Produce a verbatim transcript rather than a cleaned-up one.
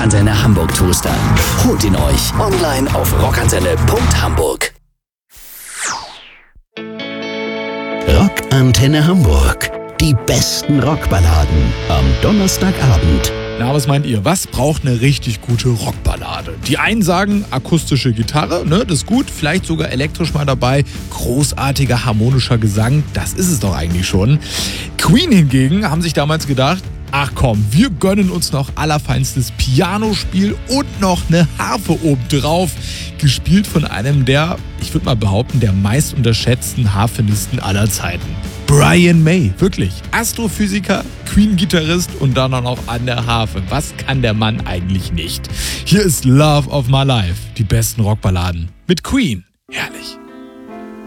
Rockantenne Hamburg Toaster. Holt ihn euch online auf rockantenne punkt hamburg. Rockantenne Hamburg. Die besten Rockballaden am Donnerstagabend. Na, was meint ihr? Was braucht eine richtig gute Rockballade? Die einen sagen akustische Gitarre, ne, das ist gut, vielleicht sogar elektrisch mal dabei, großartiger harmonischer Gesang, das ist es doch eigentlich schon. Queen hingegen haben sich damals gedacht, ach komm, wir gönnen uns noch allerfeinstes Pianospiel und noch eine Harfe obendrauf, gespielt von einem der, ich würde mal behaupten, der meist unterschätzten Harfenisten aller Zeiten. Brian May, wirklich. Astrophysiker, Queen-Gitarrist und dann auch noch an der Harfe. Was kann der Mann eigentlich nicht? Hier ist Love of My Life, die besten Rockballaden mit Queen. Herrlich.